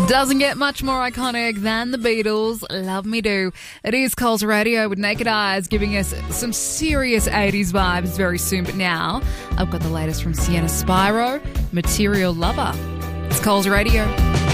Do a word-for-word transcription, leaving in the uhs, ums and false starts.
Doesn't get much more iconic than the Beatles. Love Me Do. It is Coles Radio with Naked Eyes giving us some serious eighties vibes very soon. But now I've got the latest from Sienna Spyro, Material Lover. It's Coles Radio.